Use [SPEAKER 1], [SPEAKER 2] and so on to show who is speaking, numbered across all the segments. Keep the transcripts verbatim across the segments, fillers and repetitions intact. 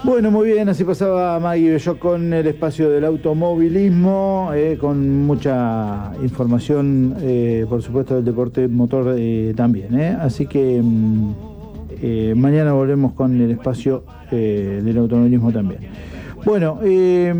[SPEAKER 1] Bueno, muy bien, así pasaba Maggie Belló con el espacio del automovilismo, eh, con mucha información, eh, por supuesto, del deporte motor eh, también. Eh. Así que mm, eh, mañana volvemos con el espacio eh, del automovilismo también. Bueno, eh,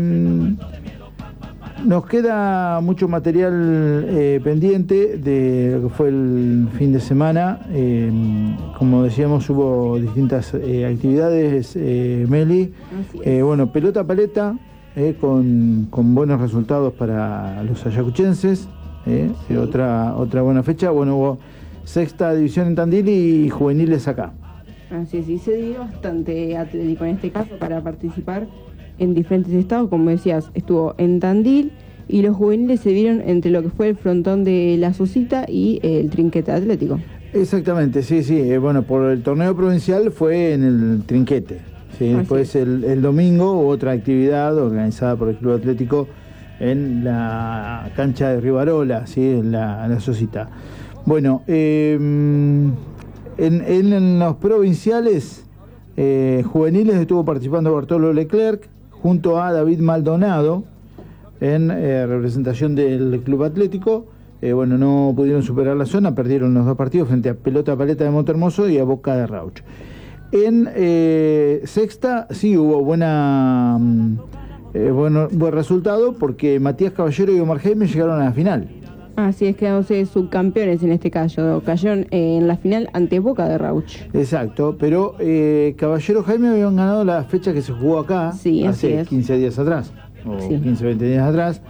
[SPEAKER 1] nos queda mucho material eh, pendiente de lo que fue el fin de semana. Eh, como decíamos, hubo distintas eh, actividades, eh, Meli. Eh, bueno, pelota paleta, eh, con, con buenos resultados para los ayacuchenses. Eh, sí. otra, otra buena fecha. Bueno, hubo sexta división en Tandil y juveniles acá.
[SPEAKER 2] Así es, y se dio bastante atlético en este caso para participar en diferentes estados. Como decías, estuvo en Tandil y los juveniles se vieron entre lo que fue el frontón de la Sosita y el trinquete atlético.
[SPEAKER 1] Exactamente, sí, sí. Eh, bueno, por el torneo provincial fue en el trinquete. ¿Sí? Después el, el domingo hubo otra actividad organizada por el Club Atlético en la cancha de Rivarola, ¿sí? en, la, en la Sosita. Bueno, eh, en, en, en los provinciales eh, juveniles estuvo participando Bartolo Leclerc junto a David Maldonado en eh, representación del Club Atlético. Eh, bueno, no pudieron superar la zona, perdieron los dos partidos frente a Pelota Paleta de Montermoso y a Boca de Rauch. En eh, sexta sí hubo buena eh, bueno, buen resultado porque Matías Caballero y Omar Jaime llegaron a la final.
[SPEAKER 2] Así es, quedándose subcampeones en este caso. Cayeron eh, en la final ante Boca de Rauch.
[SPEAKER 1] Exacto, pero eh, Caballero Jaime habían ganado la fecha que se jugó acá,
[SPEAKER 2] sí,
[SPEAKER 1] hace quince días atrás, o sí. quince, veinte días atrás.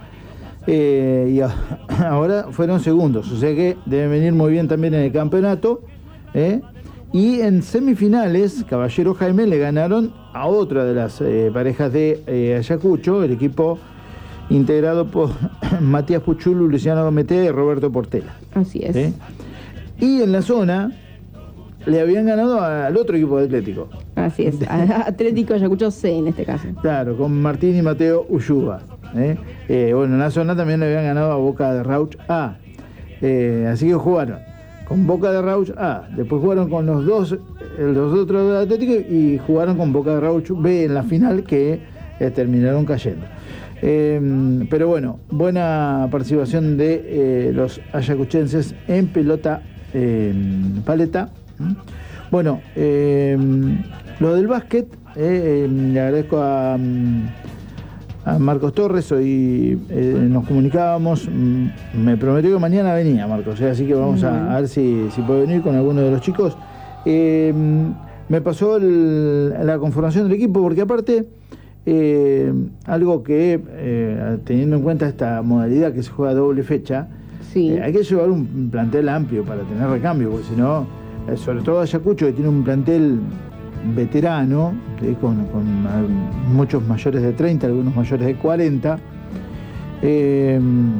[SPEAKER 1] Eh, y a, ahora fueron segundos, o sea que deben venir muy bien también en el campeonato. ¿eh? Y en semifinales, Caballero Jaime le ganaron a otra de las eh, parejas de eh, Ayacucho, el equipo integrado por Matías Puchulu, Luciano Gomete y Roberto Portela.
[SPEAKER 2] Así es.
[SPEAKER 1] ¿sí? Y en la zona le habían ganado al otro equipo de Atlético.
[SPEAKER 2] Así es, Atlético Ayacucho C en este caso.
[SPEAKER 1] Claro, con Martín y Mateo Ulluba. ¿eh? Eh, bueno, en la zona también le habían ganado a Boca de Rauch A. Eh, así que jugaron con Boca de Rauch A. Después jugaron con los dos, los otros de Atlético y jugaron con Boca de Rauch B en la final que eh, terminaron cayendo. Eh, pero bueno, buena participación de eh, los ayacuchenses en pelota eh, paleta. Bueno, eh, lo del básquet, eh, le agradezco a, a Marcos Torres, hoy eh, nos comunicábamos, me prometió que mañana venía Marcos, eh, así que vamos a, a ver si, si puede venir con alguno de los chicos. Eh, me pasó el, la conformación del equipo, porque aparte, eh, algo que, eh, teniendo en cuenta esta modalidad que se juega a doble fecha,
[SPEAKER 2] sí.
[SPEAKER 1] eh, hay que llevar un plantel amplio para tener recambio, porque si no, eh, sobre todo Ayacucho, que tiene un plantel veterano, ¿sí? con, con uh, muchos mayores de treinta, algunos mayores de cuarenta, eh,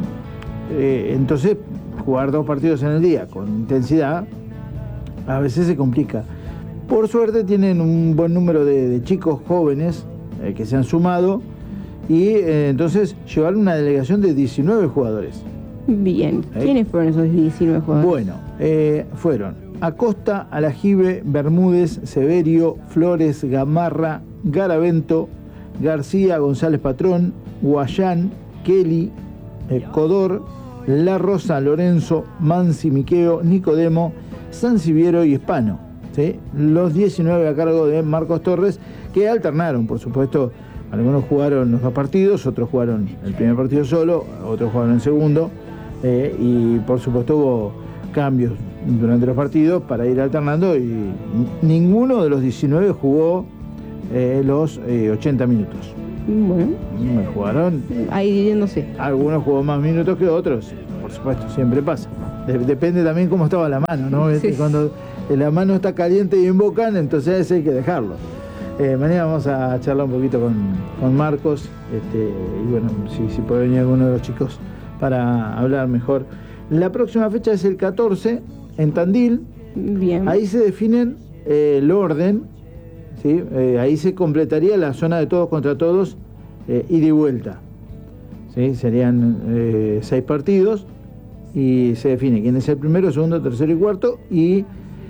[SPEAKER 1] eh, entonces jugar dos partidos en el día con intensidad a veces se complica. Por suerte tienen un buen número de, de chicos jóvenes eh, que se han sumado y eh, entonces llevaron una delegación de diecinueve jugadores.
[SPEAKER 2] Bien,
[SPEAKER 1] ¿Eh?
[SPEAKER 2] ¿quiénes fueron esos diecinueve jugadores?
[SPEAKER 1] Bueno, eh, fueron Acosta, Alajibe, Bermúdez, Severio, Flores, Gamarra, Garavento, García, González Patrón, Guayán, Kelly, eh, Codor, La Rosa, Lorenzo, Mansi, Miqueo, Nicodemo, Sanciviero y Hispano. ¿sí? Los diecinueve a cargo de Marcos Torres, que alternaron, por supuesto. Algunos jugaron los dos partidos, otros jugaron el primer partido solo, otros jugaron el segundo, eh, y por supuesto hubo cambios durante los partidos para ir alternando y ninguno de los diecinueve jugó eh, los eh, ochenta minutos.
[SPEAKER 2] Bueno.
[SPEAKER 1] Jugaron.
[SPEAKER 2] Ahí dividiéndose.
[SPEAKER 1] Algunos jugó más minutos que otros, por supuesto, siempre pasa. De- depende también cómo estaba la mano, ¿no?
[SPEAKER 2] Sí.
[SPEAKER 1] Cuando la mano está caliente y invocan, entonces hay que dejarlo. Eh, mañana vamos a charlar un poquito con, con Marcos, este, y bueno, si, si puede venir alguno de los chicos para hablar mejor. La próxima fecha es el catorce, en Tandil.
[SPEAKER 2] Bien.
[SPEAKER 1] Ahí se definen eh, el orden, ¿sí? Eh, ahí se completaría la zona de todos contra todos, eh, ida y vuelta. ¿Sí? Serían eh, seis partidos y se define quién es el primero, segundo, tercero y cuarto, y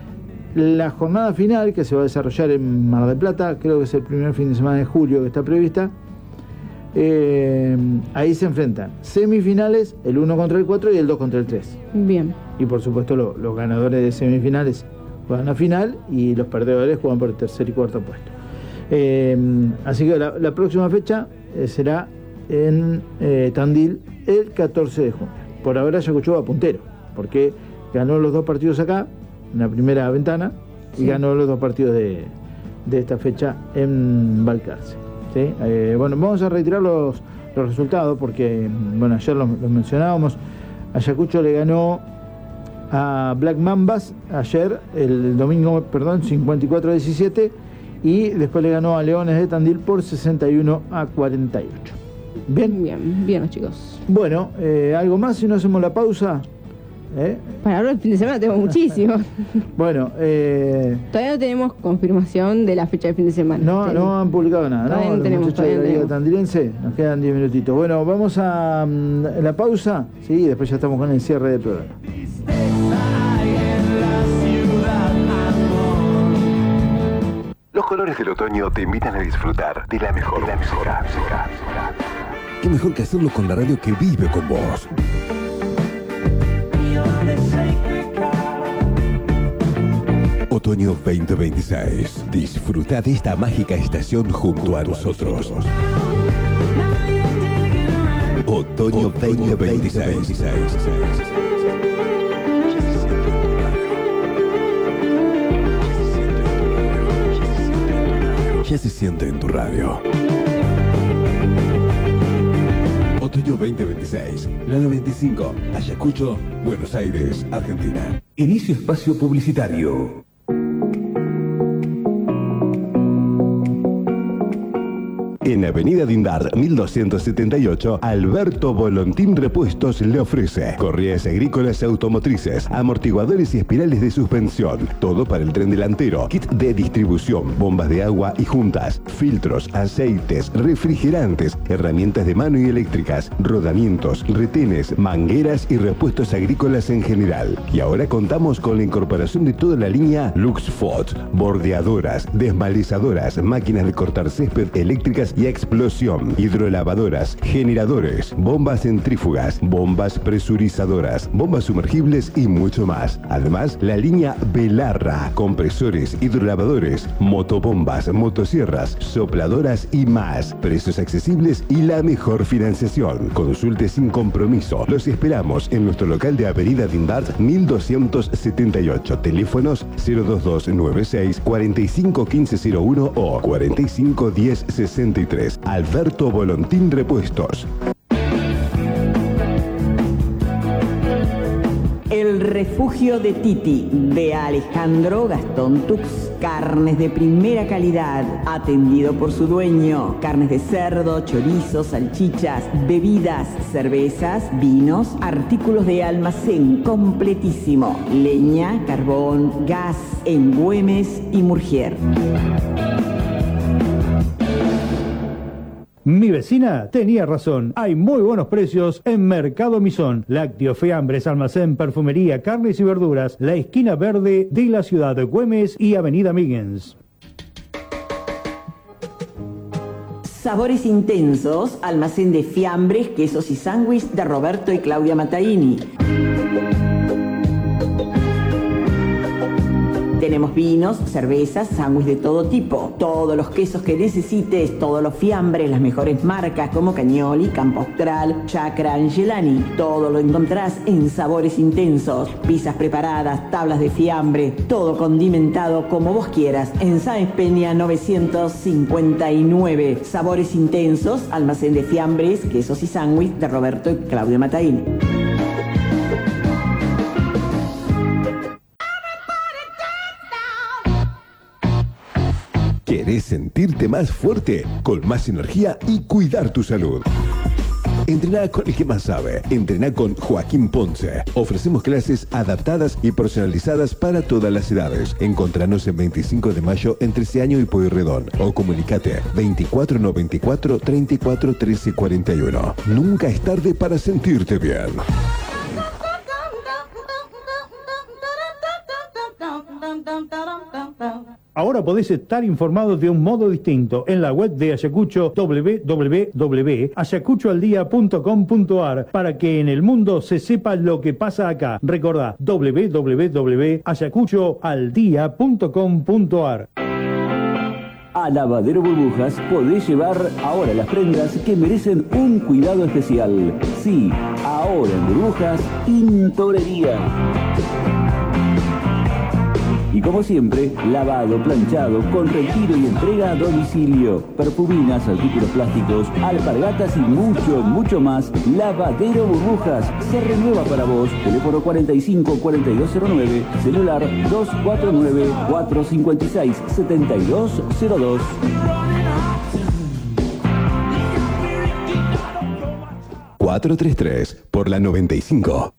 [SPEAKER 1] La jornada final, que se va a desarrollar en Mar del Plata, creo que es el primer fin de semana de julio que está prevista, eh, ahí se enfrentan semifinales, el uno contra el cuatro y el dos contra el tres.
[SPEAKER 2] Bien.
[SPEAKER 1] Y por supuesto lo, los ganadores de semifinales juegan a final y los perdedores juegan por el tercer y cuarto puesto. Eh, así que la, la próxima fecha eh, será en eh, Tandil el catorce de junio. Por ahora Ayacucho va puntero, porque ganó los dos partidos acá, en la primera ventana, sí, y ganó los dos partidos de, de esta fecha en Balcarce. ¿Sí? Eh, bueno, vamos a retirar los, los resultados, porque bueno, ayer los, los mencionábamos. Ayacucho le ganó a Black Mambas ayer, el domingo, perdón, cincuenta y cuatro a diecisiete, y después le ganó a Leones de Tandil por sesenta y uno a cuarenta y ocho. Bien,
[SPEAKER 2] bien, bien, chicos.
[SPEAKER 1] Bueno, eh, algo más si no hacemos la pausa. ¿Eh?
[SPEAKER 2] Para hablar el fin de semana tengo muchísimo.
[SPEAKER 1] Bueno, eh...
[SPEAKER 2] todavía no tenemos confirmación de la fecha de fin de semana.
[SPEAKER 1] No,
[SPEAKER 2] ¿sí?
[SPEAKER 1] no han publicado nada,
[SPEAKER 2] todavía
[SPEAKER 1] ¿no?
[SPEAKER 2] no tenemos,
[SPEAKER 1] Los muchachos de la Liga
[SPEAKER 2] tenemos.
[SPEAKER 1] Tandilense, nos quedan diez minutitos. Bueno, vamos a um, la pausa, sí, y después ya estamos con el cierre del programa.
[SPEAKER 3] Los colores del otoño te invitan a disfrutar de la mejor, de la mejor música.
[SPEAKER 4] Qué mejor que hacerlo con la radio que vive con vos. Otoño veinte veintiséis. Disfruta de esta mágica estación junto a nosotros. Otoño veinte veintiséis. Ya se siente en tu radio. Otoño veinte veintiséis, la noventa y cinco, Ayacucho, Buenos Aires, Argentina. Inicio espacio publicitario. En Avenida Dindar, mil doscientos setenta y ocho, Alberto Volontín Repuestos le ofrece correas agrícolas y automotrices, amortiguadores y espirales de suspensión, todo para el tren delantero, kit de distribución, bombas de agua y juntas, filtros, aceites, refrigerantes, herramientas de mano y eléctricas, rodamientos, retenes, mangueras y repuestos agrícolas en general. Y ahora contamos con la incorporación de toda la línea Luxfot, bordeadoras, desmalizadoras, máquinas de cortar césped eléctricas y explosión, hidrolavadoras, generadores, bombas centrífugas, bombas presurizadoras, bombas sumergibles y mucho más. Además, la línea Belarra, compresores, hidrolavadores, motobombas, motosierras, sopladoras y más. Precios accesibles y la mejor financiación. Consulte sin compromiso. Los esperamos en nuestro local de Avenida Dindart mil doscientos setenta y ocho. Teléfonos cero dos dos nueve seis, cuarenta y cinco quince cero uno o cuarenta y cinco diez sesenta y tres. Alberto Volontín Repuestos.
[SPEAKER 5] El refugio de Titi, de Alejandro Gastón Tux. Carnes de primera calidad, atendido por su dueño. Carnes de cerdo, chorizos, salchichas, bebidas, cervezas, vinos, artículos de almacén completísimo. Leña, carbón, gas, en Güemes y Murgier.
[SPEAKER 6] Mi vecina tenía razón. Hay muy buenos precios en Mercado Misón. Lácteos, fiambres, almacén, perfumería, carnes y verduras. La esquina verde de la ciudad de Güemes y Avenida Miggins.
[SPEAKER 5] Sabores intensos, almacén de fiambres, quesos y sándwiches de Roberto y Claudia Mataini. Tenemos vinos, cervezas, sándwich de todo tipo, todos los quesos que necesites, todos los fiambres, las mejores marcas como Cagnoli, Campo Austral, Chacra, Angelani. Todo lo encontrás en Sabores Intensos. Pizzas preparadas, tablas de fiambre, todo condimentado como vos quieras. En Sáenz Peña novecientos cincuenta y nueve. Sabores Intensos, almacén de fiambres, quesos y sándwich de Roberto y Claudio Mataini.
[SPEAKER 4] ¿Querés sentirte más fuerte, con más energía y cuidar tu salud? Entrená con el que más sabe. Entrená con Joaquín Ponce. Ofrecemos clases adaptadas y personalizadas para todas las edades. Encontranos en veinticinco de mayo en Treceaño y Pueyrredón. O comunicate veinticuatro noventa y cuatro, treinta y cuatro trece cuarenta y uno. Nunca es tarde para sentirte bien.
[SPEAKER 7] Dum dum dum
[SPEAKER 6] Ahora podés estar informado de un modo distinto en la web de Ayacucho, w w w punto ayacucho al día punto com punto a r, para que en el mundo se sepa lo que pasa acá. Recordá, w w w punto ayacucho al día punto com punto a r.
[SPEAKER 7] A Lavadero Burbujas podés llevar ahora las prendas que merecen un cuidado especial. Sí, ahora en Burbujas, tintorería. Y como siempre, lavado, planchado, con retiro y entrega a domicilio. Perfuminas, artículos plásticos, alpargatas y mucho, mucho más. Lavadero Burbujas se renueva para vos. Teléfono cuarenta y cinco, cuarenta y dos cero nueve, celular dos cuatro nueve, cuatro cinco seis, siete dos cero dos.
[SPEAKER 4] cuatro tres tres por la noventa y cinco.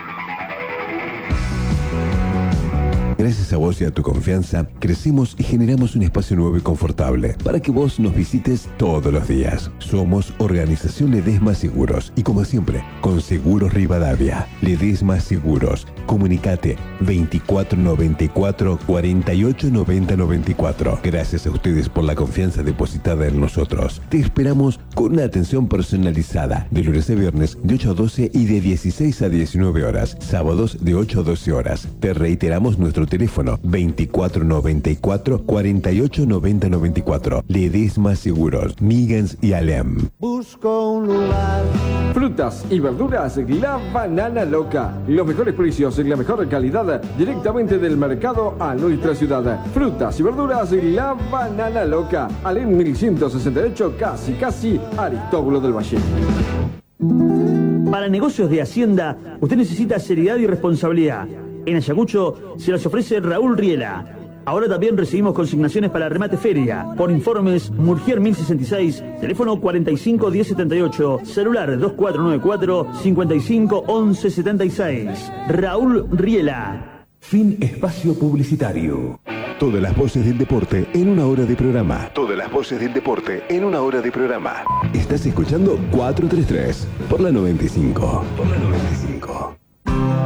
[SPEAKER 4] Gracias a vos y a tu confianza, crecemos y generamos un espacio nuevo y confortable para que vos nos visites todos los días. Somos Organización Ledesma Seguros y, como siempre, con Seguros Rivadavia. Ledesma Seguros. Comunicate veinticuatro noventa y cuatro, cuarenta y ocho noventa noventa y cuatro. Gracias a ustedes por la confianza depositada en nosotros. Te esperamos con una atención personalizada de lunes a viernes de ocho a doce y de dieciséis a diecinueve horas. Sábados de ocho a doce horas. Te reiteramos nuestro teléfono veinticuatro noventa y cuatro, cuarenta y ocho noventa noventa y cuatro. Ledesma Seguros, Miggins y Alem.
[SPEAKER 8] Busco un lugar. Frutas y verduras La Banana Loca. Los mejores precios y la mejor calidad directamente del mercado a nuestra ciudad. Frutas y verduras La Banana Loca. Alem mil ciento sesenta y ocho, casi casi Aristóbulo del Valle.
[SPEAKER 7] Para negocios de Hacienda, usted necesita seriedad y responsabilidad. En Ayacucho se las ofrece Raúl Riela. Ahora también recibimos consignaciones para remate feria. Por informes, Murgier mil sesenta y seis, teléfono cuarenta y cinco, diez setenta y ocho, celular dos cuatro nueve cuatro, cincuenta y cinco, once setenta y seis. Raúl Riela.
[SPEAKER 4] Fin espacio publicitario. Todas las voces del deporte en una hora de programa. Todas las voces del deporte en una hora de programa. Estás escuchando cuatro tres tres por la noventa y cinco. Por la noventa y cinco.